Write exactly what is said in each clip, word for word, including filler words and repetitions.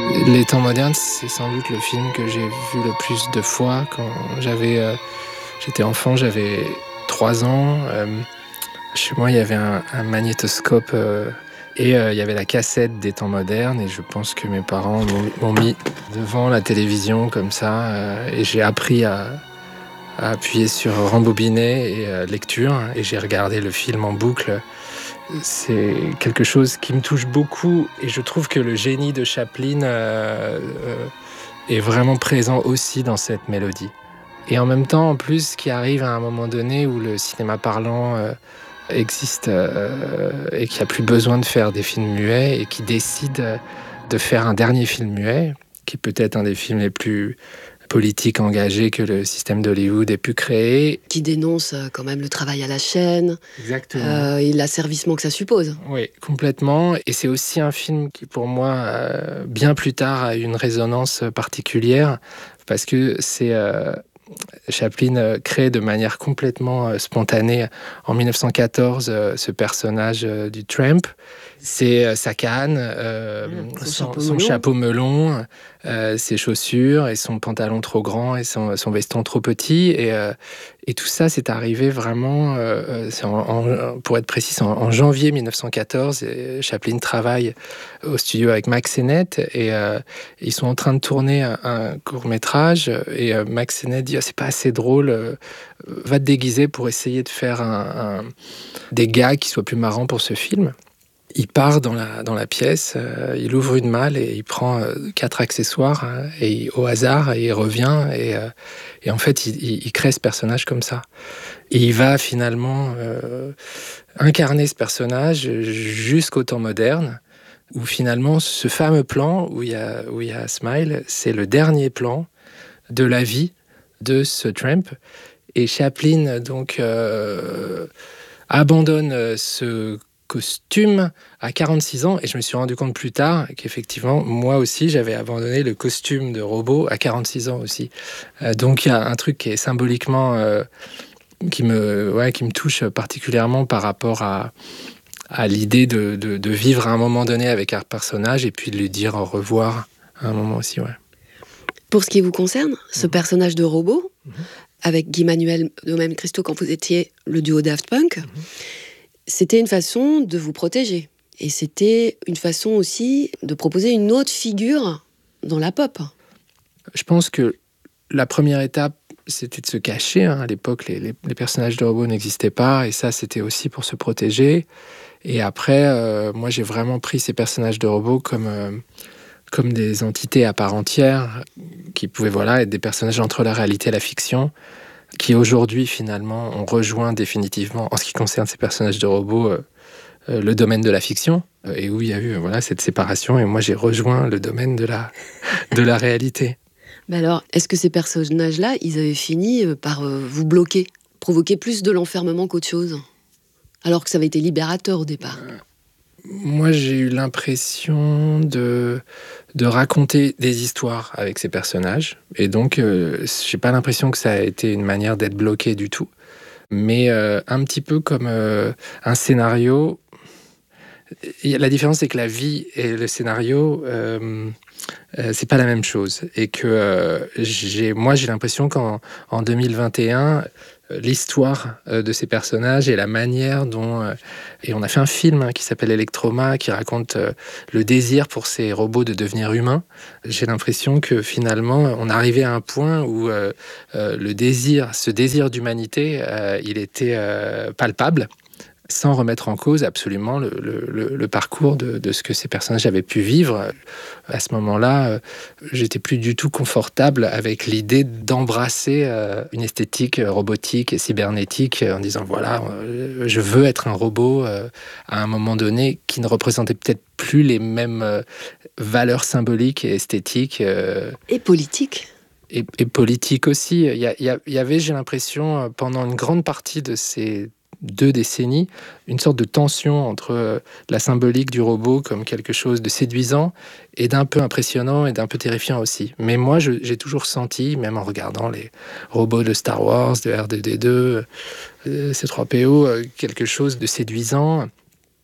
Les temps modernes, c'est sans doute le film que j'ai vu le plus de fois. Quand j'avais, euh, j'étais enfant, j'avais trois ans. Euh, chez moi, il y avait un, un magnétoscope euh, et euh, il y avait la cassette des temps modernes. Et je pense que mes parents m'ont, m'ont mis devant la télévision comme ça. Euh, et j'ai appris à, à appuyer sur rembobiner et euh, lecture. Et j'ai regardé le film en boucle. C'est quelque chose qui me touche beaucoup et je trouve que le génie de Chaplin euh, euh, est vraiment présent aussi dans cette mélodie. Et en même temps, en plus, qui arrive à un moment donné où le cinéma parlant euh, existe euh, et qu'il n'y a plus besoin de faire des films muets et qui décide de faire un dernier film muet, qui est peut-être un des films les plus politique engagée que le système d'Hollywood ait pu créer. Qui dénonce euh, quand même le travail à la chaîne. Exactement. Euh, et l'asservissement que ça suppose. Oui, complètement. Et c'est aussi un film qui, pour moi, euh, bien plus tard, a eu une résonance particulière, parce que c'est... Euh, Chaplin euh, crée de manière complètement euh, spontanée en dix-neuf cent quatorze euh, ce personnage euh, du Tramp. C'est euh, sa canne, euh, Mmh, son, son, chapeau son melon. chapeau melon, euh, ses chaussures et son pantalon trop grand et son, son veston trop petit. Et, euh, et tout ça, c'est arrivé vraiment, euh, c'est en, en, pour être précis, en, en janvier dix-neuf cent quatorze. Et Chaplin travaille au studio avec Mack Sennett et euh, ils sont en train de tourner un, un court-métrage. Et euh, Mack Sennett dit oh, c'est pas assez drôle, euh, va te déguiser pour essayer de faire un, un, des gags qui soient plus marrants pour ce film. Il part dans la, dans la pièce, euh, il ouvre une malle et il prend euh, quatre accessoires hein, et il, au hasard et il revient et, euh, et en fait il, il, il crée ce personnage comme ça. Et il va finalement euh, incarner ce personnage jusqu'au temps moderne où finalement ce fameux plan où il y a, où il y a Smile, c'est le dernier plan de la vie de ce Tramp. Et Chaplin donc euh, abandonne ce costume à quarante-six ans et je me suis rendu compte plus tard qu'effectivement moi aussi j'avais abandonné le costume de robot à quarante-six ans aussi. Euh, donc il y a un truc qui est symboliquement euh, qui me ouais, qui me touche particulièrement par rapport à à l'idée de, de, de vivre à un moment donné avec un personnage et puis de lui dire au revoir à un moment aussi. Ouais. Pour ce qui vous concerne, ce mmh. personnage de robot, mmh. avec Guy Manuel de même Christo quand vous étiez le duo Daft Punk, mmh. c'était une façon de vous protéger. Et c'était une façon aussi de proposer une autre figure dans la pop. Je pense que la première étape, c'était de se cacher. Hein. À l'époque, les, les, les personnages de robots n'existaient pas. Et ça, c'était aussi pour se protéger. Et après, euh, moi, j'ai vraiment pris ces personnages de robots comme, euh, comme des entités à part entière, qui pouvaient voilà, être des personnages entre la réalité et la fiction, qui aujourd'hui, finalement, ont rejoint définitivement, en ce qui concerne ces personnages de robots, euh, euh, le domaine de la fiction, euh, et où il y a eu voilà, cette séparation. Et moi, j'ai rejoint le domaine de la, de la réalité. Mais alors, est-ce que ces personnages-là, ils avaient fini par euh, vous bloquer, provoquer plus de l'enfermement qu'autre chose ? Alors que ça avait été libérateur au départ. Euh, moi, j'ai eu l'impression de, de raconter des histoires avec ces personnages. Et donc, euh, j'ai pas l'impression que ça a été une manière d'être bloqué du tout. Mais euh, un petit peu comme euh, un scénario. La différence, c'est que la vie et le scénario, euh, euh, c'est pas la même chose. Et que euh, j'ai, moi, j'ai l'impression qu'en en deux mille vingt et un, l'histoire de ces personnages et la manière dont... Euh, et on a fait un film hein, qui s'appelle Electroma, qui raconte euh, le désir pour ces robots de devenir humains. J'ai l'impression que finalement, on arrivait à un point où euh, euh, le désir, ce désir d'humanité, euh, il était euh, palpable, sans remettre en cause absolument le, le, le parcours de, de ce que ces personnages avaient pu vivre. À ce moment-là, euh, j'étais plus du tout confortable avec l'idée d'embrasser euh, une esthétique robotique et cybernétique en disant voilà, euh, je veux être un robot euh, à un moment donné qui ne représentait peut-être plus les mêmes euh, valeurs symboliques et esthétiques. Euh, et politiques. Et, et politiques aussi. Il y, a, il y, a, il y avait, j'ai l'impression, pendant une grande partie de ces deux décennies, une sorte de tension entre la symbolique du robot comme quelque chose de séduisant et d'un peu impressionnant et d'un peu terrifiant aussi. Mais moi, je, j'ai toujours senti, même en regardant les robots de Star Wars, de R deux D deux, C trois P O, quelque chose de séduisant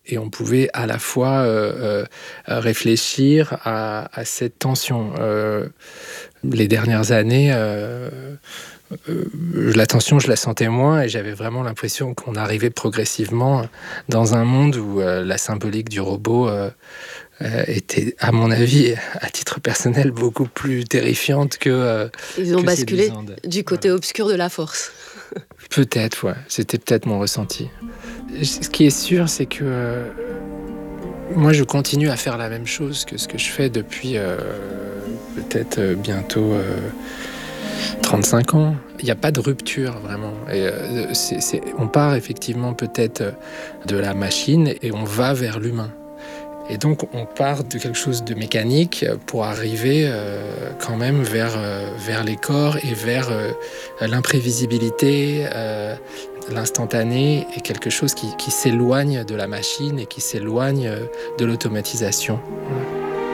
Et on pouvait à la fois euh, euh, réfléchir à, à cette tension. Euh, les dernières années, euh, euh, la tension, je la sentais moins et j'avais vraiment l'impression qu'on arrivait progressivement dans un monde où euh, la symbolique du robot euh, euh, était, à mon avis, à titre personnel, beaucoup plus terrifiante que euh, Ils ont que basculé séduisante. du côté Voilà. obscur de la force. Peut-être, ouais. C'était peut-être mon ressenti. Ce qui est sûr, c'est que euh, moi, je continue à faire la même chose que ce que je fais depuis euh, peut-être euh, bientôt euh, trente-cinq ans. Il n'y a pas de rupture, vraiment. Et, euh, c'est, c'est, on part effectivement peut-être de la machine et on va vers l'humain. Et donc, on part de quelque chose de mécanique pour arriver euh, quand même vers, euh, vers les corps et vers euh, l'imprévisibilité, euh, l'instantané, et quelque chose qui, qui s'éloigne de la machine et qui s'éloigne de l'automatisation. Voilà.